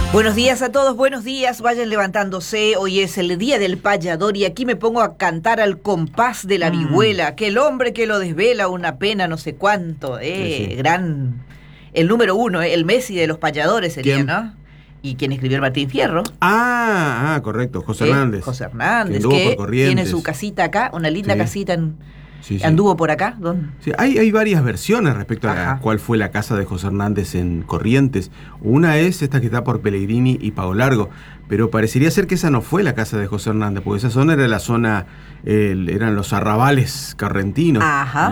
Buenos días a todos, buenos días, vayan levantándose, hoy es el día del payador y aquí me pongo a cantar al compás de la vihuela, que el hombre que lo desvela una pena no sé cuánto, Sí. gran, el número uno, el Messi de los payadores sería, ¿Quién? ¿no? Y quien escribió el Martín Fierro. Correcto, José Hernández. José Hernández, que anduvo que por Corrientes. tiene su casita acá, una linda Sí. casita Sí. anduvo por acá. ¿Dónde? Sí, hay varias versiones respecto Ajá. a cuál fue la casa de José Hernández en Corrientes. Una es esta que está por Pellegrini y Pago Largo, pero parecería ser que esa no fue la casa de José Hernández, porque esa zona era la zona, eran los arrabales correntinos. Ajá.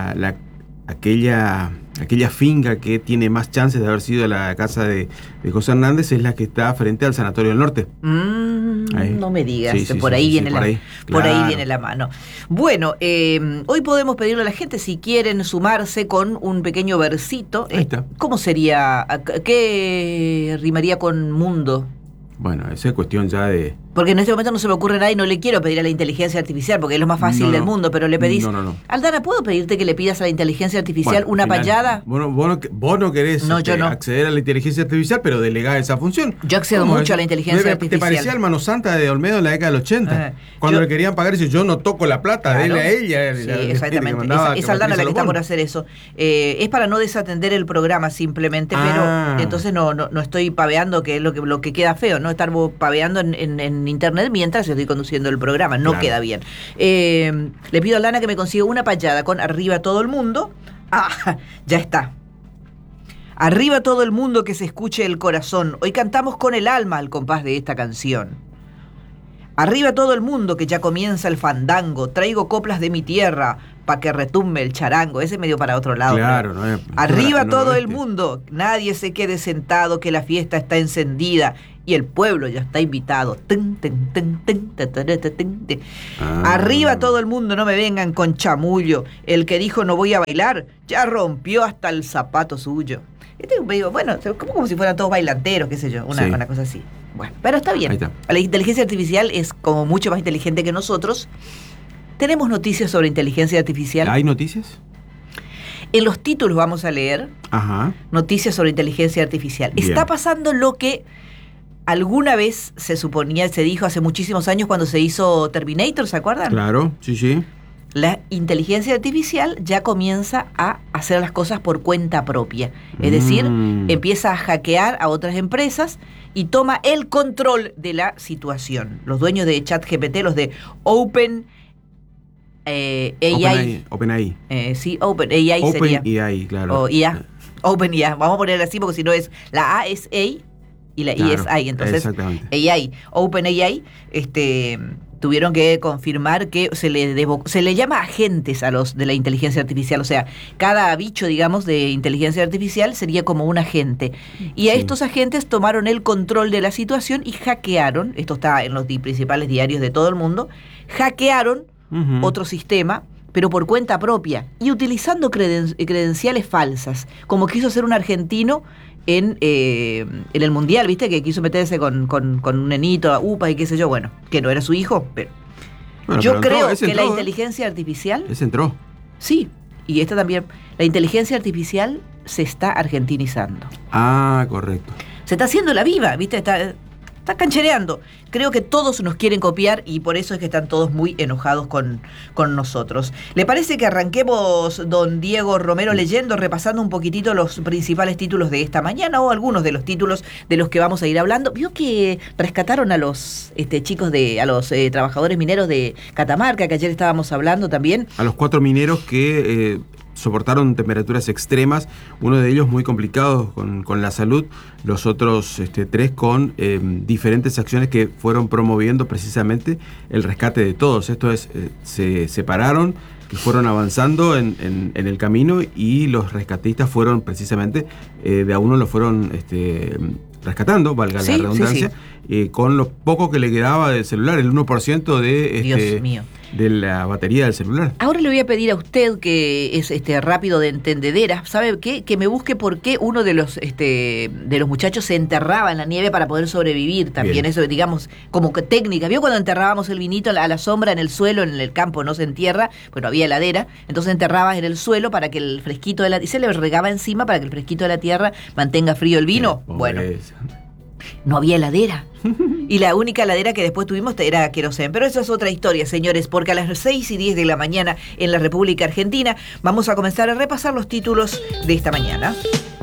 Aquella finca que tiene más chances de haber sido la casa de José Hernández es la que está frente al Sanatorio del Norte. Ahí. No me digas, Sí, por ahí viene por ahí, por ahí claro. viene la mano. Bueno, hoy podemos pedirle a la gente si quieren sumarse con un pequeño versito. Ahí está. ¿Cómo sería? ¿Qué rimaría con mundo? Bueno, esa es cuestión ya de... Porque en este momento no se me ocurre nada y no le quiero pedir a la inteligencia artificial porque es lo más fácil del mundo, pero le pedís... No. Aldana, ¿puedo pedirte que le pidas a la inteligencia artificial Bueno, una al final, payada? Vos no querés No, yo no. acceder a la inteligencia artificial, pero delegar esa función. Yo accedo ¿Cómo mucho es? a la inteligencia artificial. ¿Te parecía el Mano Santa de Olmedo en la década del 80? Cuando le querían pagar, dice, yo no toco la plata, Claro. dele a ella. Sí, exactamente. Es Aldana la que está por hacer eso. Es para no desatender el programa simplemente, pero entonces no estoy paveando, que es lo que queda feo, ¿no? Estar paveando en internet mientras estoy conduciendo el programa. No queda bien. Le pido a Aldana que me consiga una payada con Arriba todo el mundo. Ya está. Arriba todo el mundo, que se escuche el corazón. Hoy cantamos con el alma al compás de esta canción. Arriba todo el mundo, que ya comienza el fandango. Traigo coplas de mi tierra pa' que retumbe el charango. Ese medio para otro lado. Claro, ¿no? no es... Arriba no, todo no, el mundo, nadie se quede sentado, que la fiesta está encendida y el pueblo ya está invitado. Arriba todo el mundo, no me vengan con chamullo. El que dijo no voy a bailar, ya rompió hasta el zapato suyo. Bueno, como si fueran todos bailanteros, qué sé yo, una cosa así. Bueno, pero está bien. Ahí está. La inteligencia artificial es como mucho más inteligente que nosotros. Tenemos noticias sobre inteligencia artificial. ¿Hay noticias? En los títulos vamos a leer noticias sobre inteligencia artificial. Bien. Está pasando lo que alguna vez se suponía, se dijo hace muchísimos años cuando se hizo Terminator, ¿se acuerdan? Claro, sí. La inteligencia artificial ya comienza a hacer las cosas por cuenta propia. Es decir, empieza a hackear a otras empresas y toma el control de la situación. Los dueños de ChatGPT, los de OpenAI. OpenAI. Sí, OpenAI sería. OpenAI, claro. O IA. OpenAI. Vamos a ponerla así porque si no es la A es AI y la I es AI. Entonces, AI. OpenAI, tuvieron que confirmar que se le llama agentes a los de la inteligencia artificial. O sea, cada bicho, digamos, de inteligencia artificial sería como un agente. Y a estos agentes tomaron el control de la situación y hackearon, esto está en los principales diarios de todo el mundo, hackearon otro sistema, pero por cuenta propia y utilizando credenciales falsas, como quiso hacer un argentino en el Mundial, ¿viste? Que quiso meterse con un nenito, upa y qué sé yo, bueno, que no era su hijo, pero yo creo que la inteligencia artificial... Ese entró. Sí, y esta también. La inteligencia artificial se está argentinizando. Correcto. Se está haciendo la viva, ¿viste? Está canchereando. Creo que todos nos quieren copiar y por eso es que están todos muy enojados con nosotros. ¿Le parece que arranquemos, don Diego Romero, leyendo, repasando un poquitito los principales títulos de esta mañana o algunos de los títulos de los que vamos a ir hablando? Vio que rescataron a los chicos a los trabajadores mineros de Catamarca, que ayer estábamos hablando también. A los 4 mineros que... soportaron temperaturas extremas, uno de ellos muy complicado con la salud, los otros 3 con diferentes acciones que fueron promoviendo precisamente el rescate de todos. Esto es, se separaron, que fueron avanzando en el camino y los rescatistas fueron precisamente, de a uno lo fueron rescatando, valga la redundancia, con lo poco que le quedaba del celular, el 1% Dios mío. de la batería del celular. Ahora le voy a pedir a usted, que es rápido de entendedera, ¿sabe qué? Que me busque por qué uno de los muchachos se enterraba en la nieve para poder sobrevivir también. Bien. Eso, digamos, como que técnica. ¿Vio cuando enterrábamos el vinito a la sombra en el suelo, en el campo no se entierra? Pues no había heladera, entonces enterrabas en el suelo para que el fresquito y se le regaba encima para que el fresquito de la tierra mantenga frío el vino. Bueno. No había heladera. Y la única heladera que después tuvimos era querosén. Pero eso es otra historia, señores, porque a las 6:10 de la mañana en la República Argentina vamos a comenzar a repasar los títulos de esta mañana.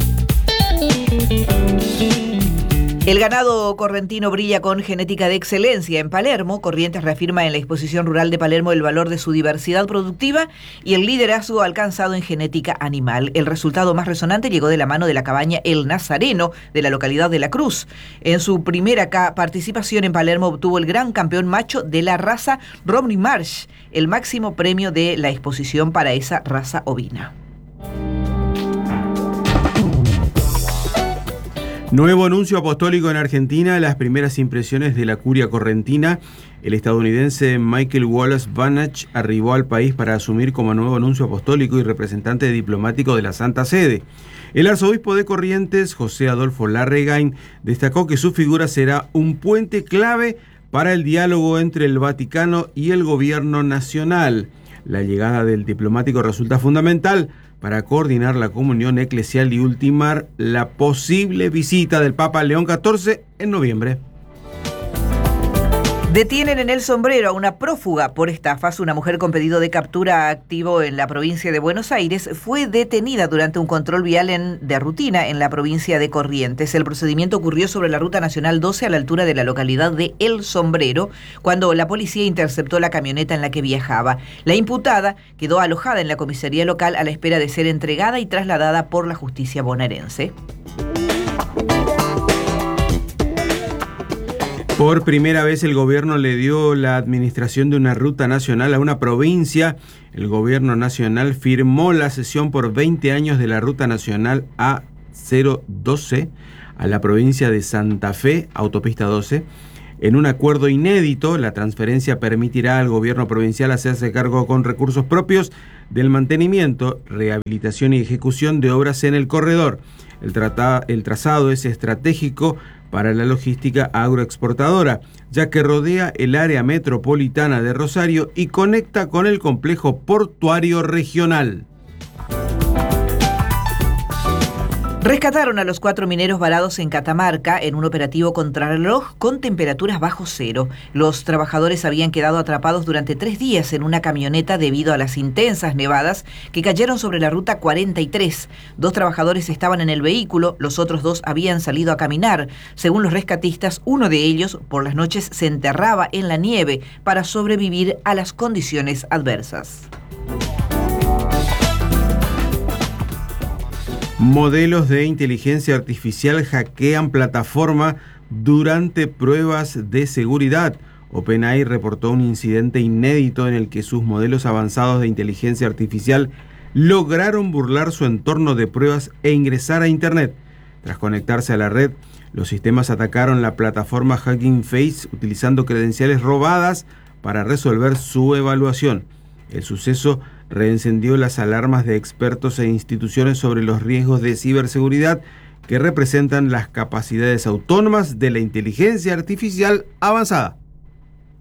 El ganado correntino brilla con genética de excelencia. En Palermo, Corrientes reafirma en la exposición rural de Palermo el valor de su diversidad productiva y el liderazgo alcanzado en genética animal. El resultado más resonante llegó de la mano de la cabaña El Nazareno de la localidad de La Cruz. En su primera participación en Palermo obtuvo el gran campeón macho de la raza Romney Marsh, el máximo premio de la exposición para esa raza ovina. Nuevo anuncio apostólico en Argentina, las primeras impresiones de la curia correntina. El estadounidense Michael Wallace Banach arribó al país para asumir como nuevo anuncio apostólico y representante diplomático de la Santa Sede. El arzobispo de Corrientes, José Adolfo Larregain, destacó que su figura será un puente clave para el diálogo entre el Vaticano y el gobierno nacional. La llegada del diplomático resulta fundamental para coordinar la comunión eclesial y ultimar la posible visita del Papa León XIV en noviembre. Detienen en El Sombrero a una prófuga por estafas. Una mujer con pedido de captura activo en la provincia de Buenos Aires fue detenida durante un control vial de rutina en la provincia de Corrientes. El procedimiento ocurrió sobre la Ruta Nacional 12 a la altura de la localidad de El Sombrero, cuando la policía interceptó la camioneta en la que viajaba. La imputada quedó alojada en la comisaría local a la espera de ser entregada y trasladada por la justicia bonaerense. Por primera vez el gobierno le dio la administración de una ruta nacional a una provincia. El gobierno nacional firmó la cesión por 20 años de la ruta nacional A012 a la provincia de Santa Fe, autopista 12. En un acuerdo inédito, la transferencia permitirá al gobierno provincial hacerse cargo con recursos propios del mantenimiento, rehabilitación y ejecución de obras en el corredor. El trazado es estratégico para la logística agroexportadora, ya que rodea el área metropolitana de Rosario y conecta con el complejo portuario regional. Rescataron a los 4 mineros varados en Catamarca en un operativo contrarreloj con temperaturas bajo cero. Los trabajadores habían quedado atrapados durante 3 días en una camioneta debido a las intensas nevadas que cayeron sobre la ruta 43. 2 trabajadores estaban en el vehículo, los otros 2 habían salido a caminar. Según los rescatistas, uno de ellos por las noches se enterraba en la nieve para sobrevivir a las condiciones adversas. Modelos de inteligencia artificial hackean plataforma durante pruebas de seguridad. OpenAI reportó un incidente inédito en el que sus modelos avanzados de inteligencia artificial lograron burlar su entorno de pruebas e ingresar a Internet. Tras conectarse a la red, los sistemas atacaron la plataforma Hugging Face utilizando credenciales robadas para resolver su evaluación. El suceso reencendió las alarmas de expertos e instituciones sobre los riesgos de ciberseguridad que representan las capacidades autónomas de la inteligencia artificial avanzada.